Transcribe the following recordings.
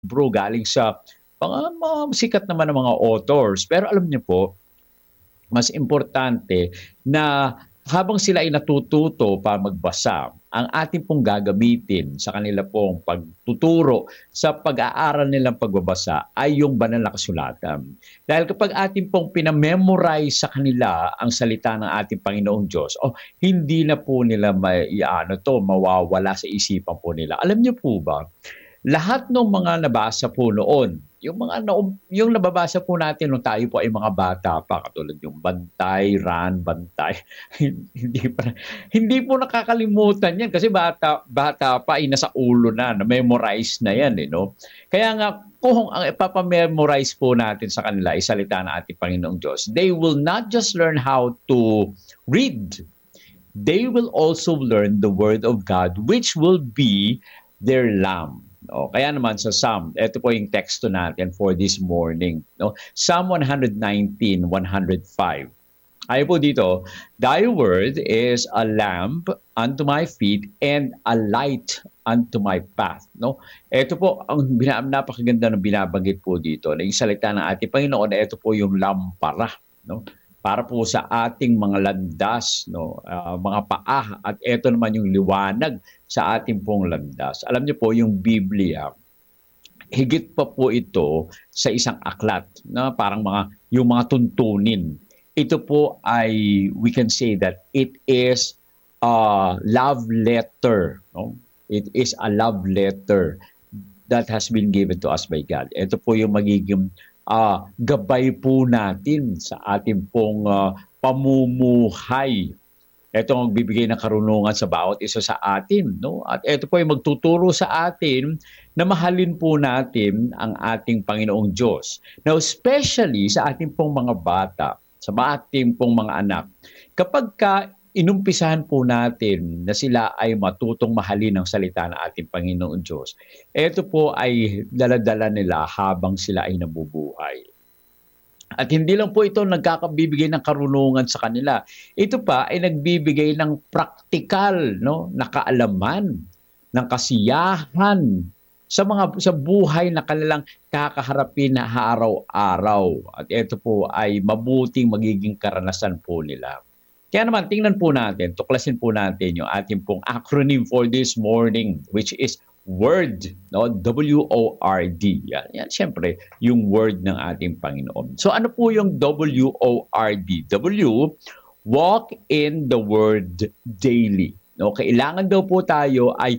libro galing sa mga sikat naman ng mga authors. Pero alam niyo po, mas importante na habang sila ay natututo para magbasa, ang ating pong gagamitin sa kanila pong pagtuturo sa pag-aaral nilang pagbabasa ay yung banal na kasulatan. Dahil kapag ating pong pinamemorize sa kanila ang salita ng ating Panginoong Diyos, hindi na po nila mawawala sa isipan po nila. Alam niyo po ba, lahat ng mga nabasa po noon, yung nababasa po natin nung tayo po ay mga bata pa, katulad yung Bantay, Bantay, hindi pa hindi po nakakalimutan yan kasi bata pa ay nasa ulo na memorize na yan, no? Kaya nga kung ang ipapamemorize po natin sa kanila ay salita ng ating Panginoong Diyos, they will not just learn how to read, they will also learn the Word of God, which will be their lamp. Kaya naman sa Psalm, ito po yung teksto natin for this morning. Psalm 119:105. Ay po dito, Thy word is a lamp unto my feet and a light unto my path. Ito po, ang napakaganda ng binabanggit po dito, na yung salita ng ating Panginoon, ito po yung lampara. Para po sa ating mga landas, mga paa, at ito naman yung liwanag sa ating pong landas. Alam niyo po, yung Biblia, higit pa po ito sa isang aklat, parang yung mga tuntunin. Ito po ay, we can say that it is a love letter. It is a love letter that has been given to us by God. Ito po yung magiging gabay po natin sa ating pong pamumuhay. Ito ang bibigay ng karunungan sa bawat isa sa atin. At ito po ay magtuturo sa atin na mahalin po natin ang ating Panginoong Diyos. Now, especially sa ating pong mga bata, sa ating pong mga anak, kapag inumpisahan po natin na sila ay matutong mahalin ang salita ng ating Panginoon Diyos, ito po ay daladala nila habang sila ay nabubuhay. At hindi lang po ito nagkakabibigay ng karunungan sa kanila. Ito pa ay nagbibigay ng praktikal, na kaalaman, ng kasiyahan sa buhay na kanilang kakaharapin na araw-araw. At ito po ay mabuting magiging karanasan po nila. Kaya naman, tingnan po natin, tuklasin po natin yung ating pong acronym for this morning, which is WORD, W-O-R-D. Yan, siyempre, yung word ng ating Panginoon. So ano po yung W-O-R-D? W, walk in the Word daily. Kailangan daw po tayo ay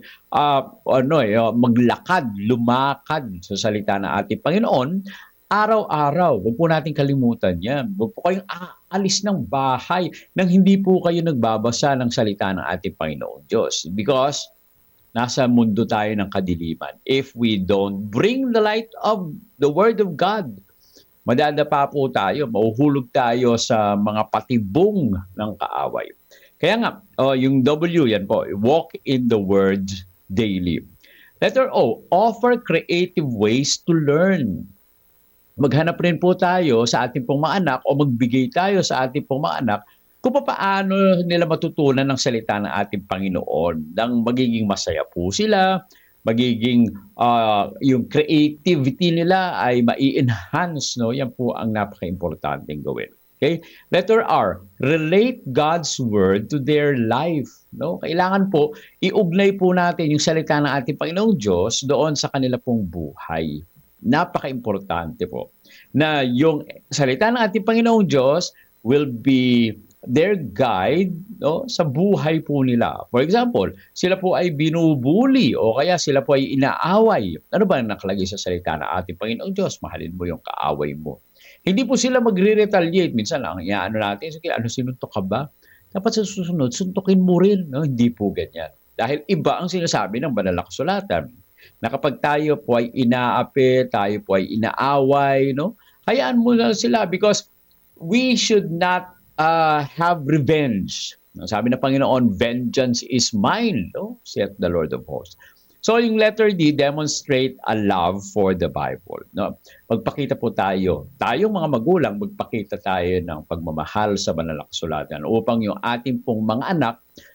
maglakad, lumakad sa salita ng ating Panginoon araw-araw. Huwag po natin kalimutan yan. Huwag po kayong aalis ng bahay nang hindi po kayo nagbabasa ng salita ng ating Panginoon Diyos. Because nasa mundo tayo ng kadiliman. If we don't bring the light of the Word of God, madadapa po tayo, mahuhulog tayo sa mga patibong ng kaaway. Kaya nga, yung W, yan po, walk in the Word daily. Letter O, offer creative ways to learn. Maghanap rin po tayo sa ating pong mga anak o magbigay tayo sa ating pong mga anak kung paano nila matutunan ng salita ng ating Panginoon nang magiging masaya po sila, magiging yung creativity nila ay mai-enhance. Yan po ang napaka-importanteng gawin. Okay? Letter R, relate God's word to their life. Kailangan po, iugnay po natin yung salita ng ating Panginoong Diyos doon sa kanila pong buhay. Napaka-importante po na yung salita ng ating Panginoong Diyos will be their guide sa buhay po nila. For example, sila po ay binubuli o kaya sila po ay inaaway. Ano ba nakalagay sa salita ng ating Panginoong Diyos? Mahalin mo yung kaaway mo. Hindi po sila magre-retaliate. Minsan lang, natin, sige, sinuntok ka ba? Dapat sa susunod, suntukin mo rin. Hindi po ganyan. Dahil iba ang sinasabi ng banal na kasulatan. Na kapag tayo po ay inaapi, tayo po ay inaaway, hayaan mo na sila because we should not have revenge. Sabi ng Panginoon, vengeance is mine, saith the Lord of hosts. So yung letter D, demonstrate a love for the Bible. Magpakita po tayo, tayong mga magulang, magpakita tayo ng pagmamahal sa banal na kasulatan upang yung ating pong mga anak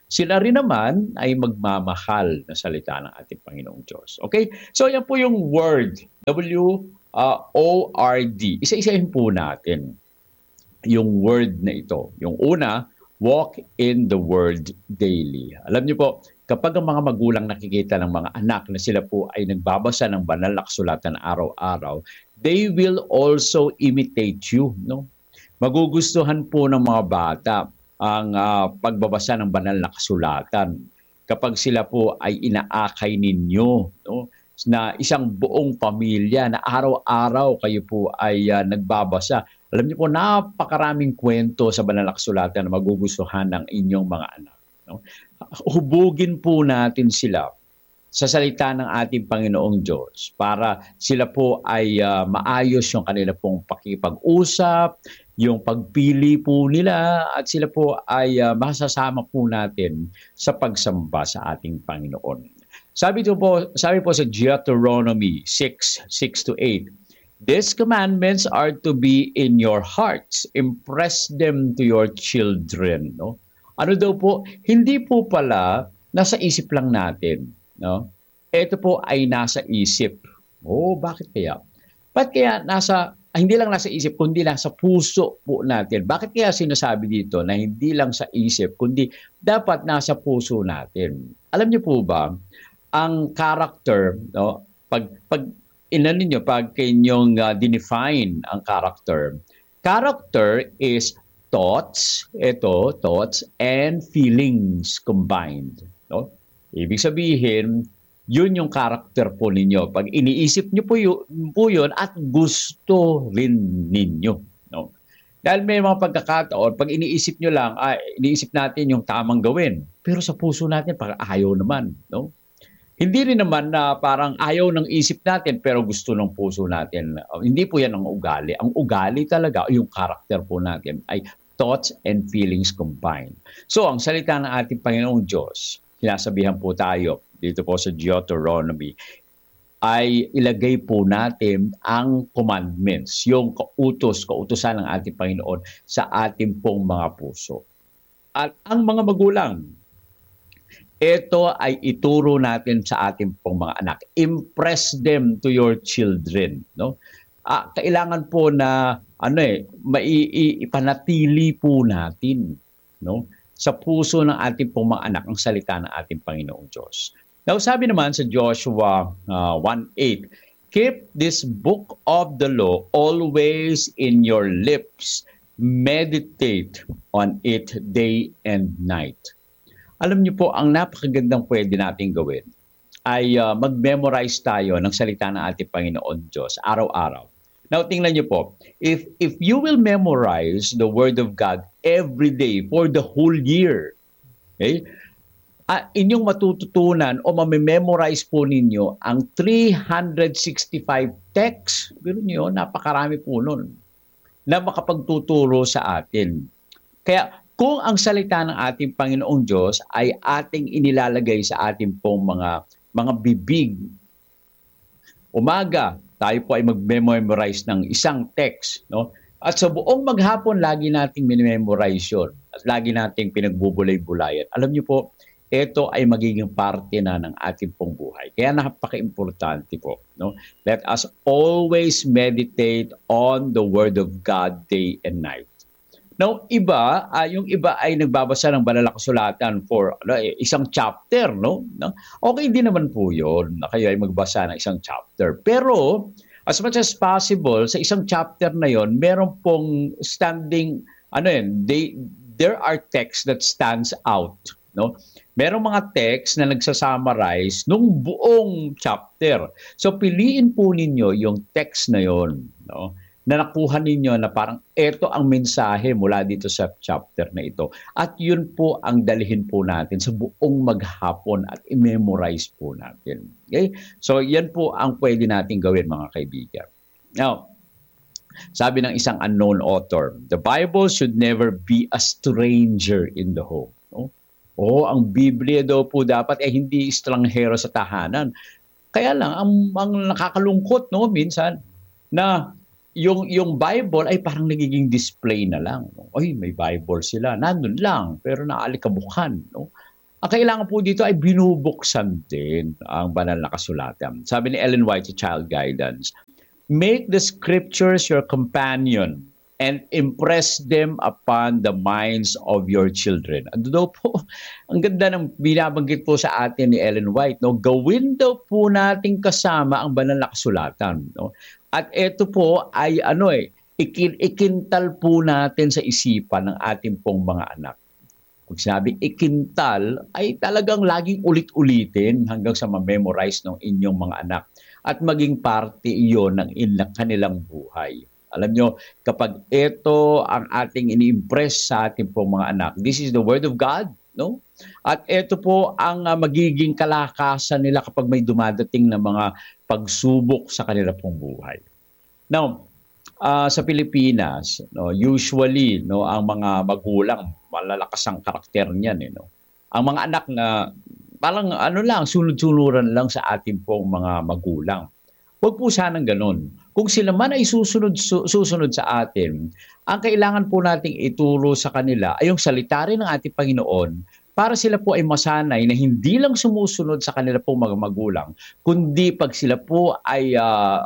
sila rin naman ay magmamahal na salita ng ating Panginoong Diyos. Okay? So yan po yung word, W-O-R-D. Isa-isahin po natin yung word na ito. Yung una, walk in the word daily. Alam niyo po, kapag ang mga magulang nakikita ng mga anak na sila po ay nagbabasa ng banal na kasulatan araw-araw, they will also imitate you. No? Magugustuhan po ng mga bata ang pagbabasa ng banal na kasulatan kapag sila po ay inaakay ninyo, no? Na isang buong pamilya na araw-araw kayo po ay nagbabasa. Alam niyo po, napakaraming kwento sa banal na kasulatan na magugustuhan ng inyong mga anak. No? Hubugin po natin sila sa salita ng ating Panginoong Diyos para sila po ay maayos yung kanila pong pakipag-usap, yung pagpili po nila at sila po ay masasama po natin sa pagsamba sa ating Panginoon. Sabi po sa Deuteronomy 6:6-8, "These commandments are to be in your hearts. Impress them to your children." No? Ano daw po? Hindi po pala nasa isip lang natin. No? Ito po ay nasa isip. Oh, bakit kaya? Bakit kaya hindi lang nasa isip, kundi nasa puso po natin? Bakit kaya sinasabi dito na hindi lang sa isip, kundi dapat nasa puso natin? Alam niyo po ba, ang character, no, pag inyong define ang character is thoughts and feelings combined, no? Ibig sabihin, yun yung character po ninyo. Pag iniisip niyo po yun at gusto rin ninyo, no? Dahil may mga pagkakataon, pag iniisip nyo lang, iniisip natin yung tamang gawin. Pero sa puso natin, parang ayaw naman, no? Hindi rin naman na parang ayaw ng isip natin pero gusto ng puso natin. Hindi po yan ang ugali. Ang ugali talaga, yung character po natin ay thoughts and feelings combined. So, ang salita ng ating Panginoong Diyos, sinasabihan po tayo dito po sa Deuteronomy, ay ilagay po natin ang commandments, yung kautusan ng ating Panginoon sa ating pong mga puso. At ang mga magulang, ito ay ituro natin sa ating pong mga anak. Impress them to your children, no? Kailangan po na ipanatili po natin, no, sa puso ng ating pong mga anak ang salita ng ating Panginoong Diyos. Now, sabi naman sa Joshua 1:8, "Keep this book of the law always in your lips. Meditate on it day and night." Alam niyo po, ang napakagandang pwede natin gawin ay mag-memorize tayo ng salita ng ating Panginoon Diyos araw-araw. Now, tingnan niyo po, if you will memorize the Word of God every day for the whole year, okay, inyong matututunan o mamememorize po ninyo ang 365 texts. Pero niyo, napakarami po nun na makapagtuturo sa atin. Kaya kung ang salita ng ating Panginoong Diyos ay ating inilalagay sa ating pong mga bibig, umaga, tayo po ay mag-memorize ng isang text, no? At sa buong maghapon, lagi nating minimemorize yun. At lagi nating pinagbubulay-bulayan. Alam niyo po, ito ay magiging parte na ng ating pong buhay. Kaya napaka-importante po, no? Let us always meditate on the Word of God day and night. Now, yung iba ay nagbabasa ng banal na kasulatan for isang chapter, no? Okay din naman po yun na kayo ay magbasa ng isang chapter. Pero, as much as possible, sa isang chapter na yon, meron pong there are texts that stands out, no? Merong mga text na nagsasummarize nung buong chapter. So, piliin po ninyo yung text na yon, no, na nakuha ninyo na parang ito ang mensahe mula dito sa chapter na ito. At yun po ang dalhin po natin sa buong maghapon at i-memorize po natin. Okay? So yan po ang pwede natin gawin, mga kaibigan. Now, sabi ng isang unknown author, "The Bible should never be a stranger in the home." No? Ang Biblia daw po dapat hindi estranghero sa tahanan. Kaya lang, ang nakakalungkot, no, minsan, na yung Bible ay parang nagiging display na lang. Ay, may Bible sila. Nandun lang, pero naalikabukan. No? kailangan po dito ay binubuksan din ang banal na kasulatan. Sabi ni Ellen White sa Child Guidance, make the scriptures your companion and impress them upon the minds of your children. Ano daw po, ang ganda ng binabanggit po sa atin ni Ellen White, no? Gawin daw po nating kasama ang banal na kasulatan, no? At ito po ay ikintal po natin sa isipan ng ating pong mga anak. Kung sinabi ikintal, ay talagang laging ulit-ulitin hanggang sa ma-memorize ng inyong mga anak. At maging parte iyon ng kanilang buhay. Alam nyo, kapag ito ang ating ini-impress sa ating pong mga anak, this is the Word of God, no? At ito po ang magiging kalakasan nila kapag may dumadating na mga pagsubok sa kanila pong buhay. Now, sa Pilipinas, no, usually no, ang mga magulang malalakas ang karakter niyan, no. Ang mga anak na parang sunod-sunuran lang sa ating pong mga magulang. Huwag po sanang ganun. Kung sila man ay susunod sa atin, ang kailangan po nating ituro sa kanila ay yung salita rin ng ating Panginoon para sila po ay masanay na hindi lang sumusunod sa kanila pong mga magulang, kundi pag sila po ay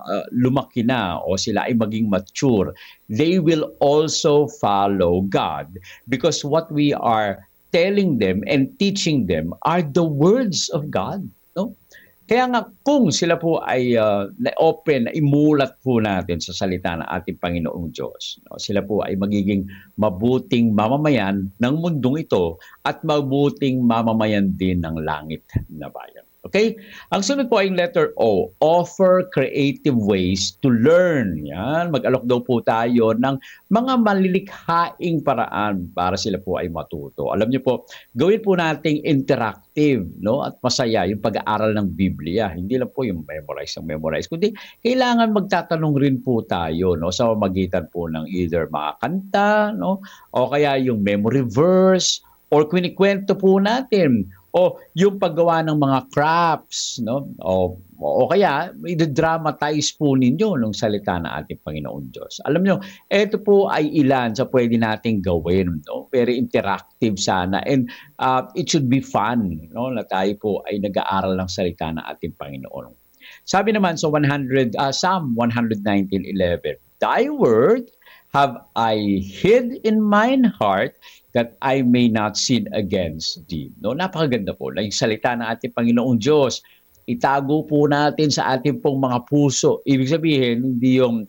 lumaki na o sila ay maging mature, they will also follow God. Because what we are telling them and teaching them are the words of God. No? Kaya nga kung sila po ay na-open, imulat po natin sa salita ng ating Panginoong Diyos, no? Sila po ay magiging mabuting mamamayan ng mundong ito at mabuting mamamayan din ng langit na bayan. Okay? Ang sunod po ay letter O, offer creative ways to learn. Yan, mag-alok daw po tayo ng mga malilikhaing paraan para sila po ay matuto. Alam niyo po, gawin po nating interactive, no? At masaya yung pag-aaral ng Biblia. Hindi lang po yung memorize, kundi kailangan magtatanong rin po tayo, no? Sa magitan po ng either mga kanta, no? O kaya yung memory verse, or kwento po natin, o yung paggawa ng mga crafts, no? O kaya i-dramatize po ninyo ng salita ng ating Panginoon Diyos. Alam nyo, ito po ay ilan sa pwede nating gawin, no? Very interactive sana, and it should be fun, no? Na tayo po ay nag-aaral ng salita ng ating Panginoon. Sabi naman sa Psalm 119:11, Thy word have I hid in mine heart that I may not sin against thee. No, napakaganda po. Na yung salita ng ating Panginoong Diyos, itago po natin sa ating pong mga puso. Ibig sabihin, hindi yung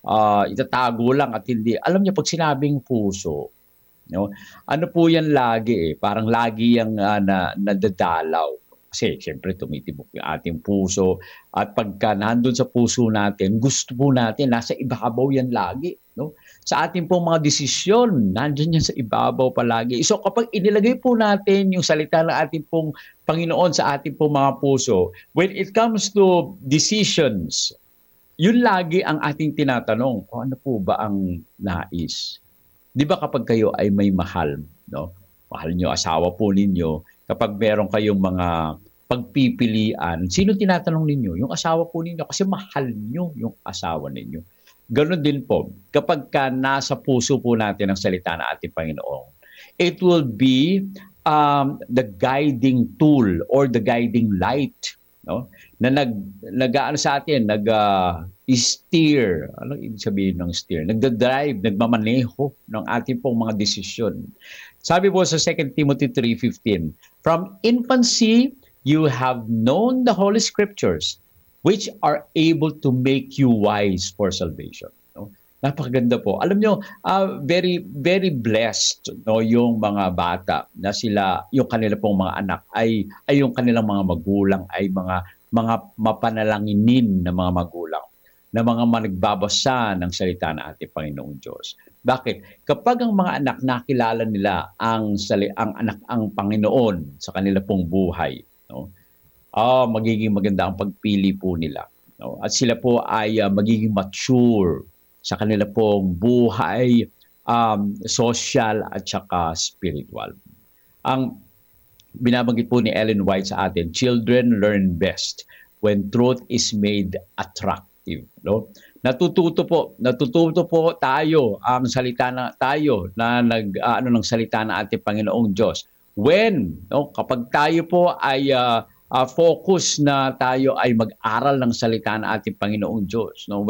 itatago lang at hindi. Alam niyo, pag sinabing puso, no, ano po yan lagi parang lagi yung nadadalaw. Kasi siyempre tumitibok yung ating puso at pagka nandun sa puso natin, gusto po natin, nasa ibabaw yan lagi. No? Sa ating pong mga desisyon, nandiyan yan sa ibabaw palagi. So kapag inilagay po natin yung salita ng ating pong Panginoon sa ating pong mga puso, when it comes to decisions, yun lagi ang ating tinatanong, ano po ba ang nais? Di ba kapag kayo ay may mahal, no? Mahal nyo, asawa po ninyo, kapag meron kayong mga pagpipilian, sino tinatanong ninyo? Yung asawa po ninyo, kasi mahal nyo yung asawa ninyo. Ganon din po, kapag nasa puso po natin ang salita ng ating Panginoon, it will be the guiding tool or the guiding light, no? Na nag-ano sa atin, steer. Anong ibig sabihin ng steer? Nagda-drive, nagmamaneho ng ating pong mga desisyon. Sabi po sa 2 Timothy 3:15, from infancy you have known the Holy Scriptures, which are able to make you wise for salvation. No? Napakaganda po. Alam nyo, very, very blessed, no, yung mga bata na sila, yung kanila pong mga anak, ay yung kanilang mga magulang, ay mga mapanalanginin na mga magulang, na mga nagbabasa ng salita ng ating Panginoong Diyos. Bakit? Kapag ang mga anak nakilala nila ang Panginoon sa kanila pong buhay, no? Magiging maganda ang pagpili po nila. No? At sila po ay magiging mature sa kanila pong buhay, social at saka spiritual. Ang binabanggit po ni Ellen White sa atin, children learn best when truth is made attractive. No? Natututo po tayo ang salita na tayo na ng salita ng ating Panginoong Diyos when, no, kapag tayo po ay focus na tayo ay mag-aral ng salita ng ating Panginoong Diyos, no,